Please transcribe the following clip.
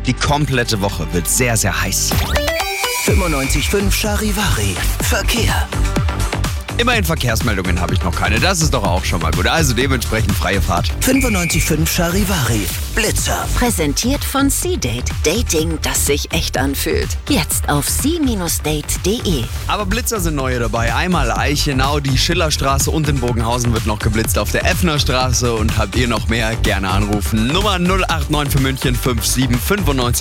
Die komplette Woche wird sehr, sehr heiß. 95.5 Charivari. Verkehr. Immerhin Verkehrsmeldungen habe ich noch keine. Das ist doch auch schon mal gut. Also dementsprechend freie Fahrt. 95.5 Charivari. Blitzer. Präsentiert von C-Date. Dating, das sich echt anfühlt. Jetzt auf c-date.de. Aber Blitzer sind neue dabei. Einmal Eichenau, die Schillerstraße und in Bogenhausen wird noch geblitzt auf der Effnerstraße. Und habt ihr noch mehr? Gerne anrufen. Nummer 089 für München 57 95